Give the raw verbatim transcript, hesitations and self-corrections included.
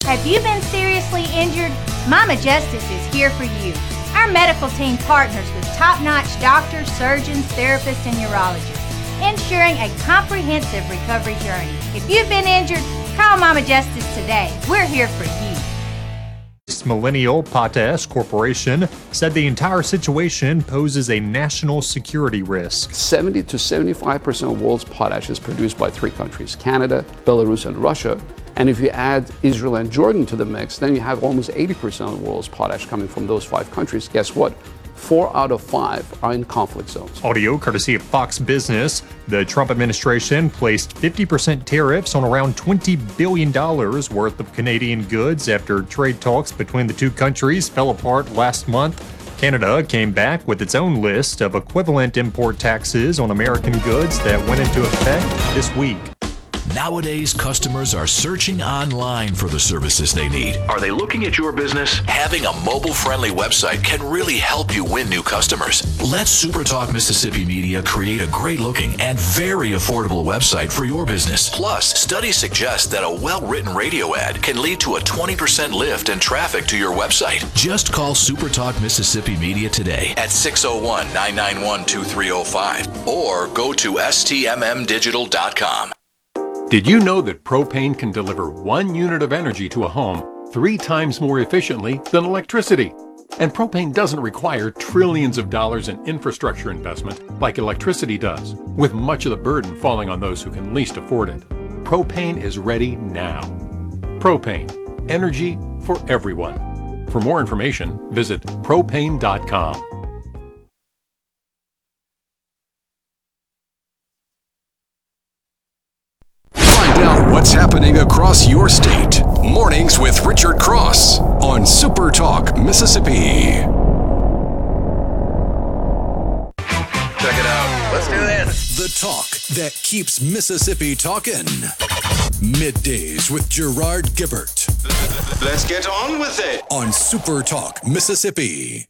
Have you been seriously injured? Mama Justice is here for you. Our medical team partners with top-notch doctors, surgeons, therapists, and urologists, ensuring a comprehensive recovery journey. If you've been injured, call Mama Justice today. We're here for you. Millennial Potash Corporation said the entire situation poses a national security risk. seventy to seventy-five percent of the world's potash is produced by three countries, Canada, Belarus, and Russia. And if you add Israel and Jordan to the mix, then you have almost eighty percent of the world's potash coming from those five countries. Guess what? Four out of five are in conflict zones. Audio courtesy of Fox Business. The Trump administration placed fifty percent tariffs on around twenty billion dollars worth of Canadian goods after trade talks between the two countries fell apart last month. Canada came back with its own list of equivalent import taxes on American goods that went into effect this week. Nowadays, customers are searching online for the services they need. Are they looking at your business? Having a mobile-friendly website can really help you win new customers. Let SuperTalk Mississippi Media create a great-looking and very affordable website for your business. Plus, studies suggest that a well-written radio ad can lead to a twenty percent lift in traffic to your website. Just call SuperTalk Mississippi Media today at six oh one, nine nine one, two three oh five or go to S T M M digital dot com. Did you know that propane can deliver one unit of energy to a home three times more efficiently than electricity? And propane doesn't require trillions of dollars in infrastructure investment like electricity does, with much of the burden falling on those who can least afford it. Propane is ready now. Propane, energy for everyone. For more information, visit propane dot com. What's happening across your state? Mornings with Richard Cross on Super Talk Mississippi. Check it out. Let's do this. The talk that keeps Mississippi talking. Middays with Gerard Gibbert. Let's get on with it. On Super Talk Mississippi.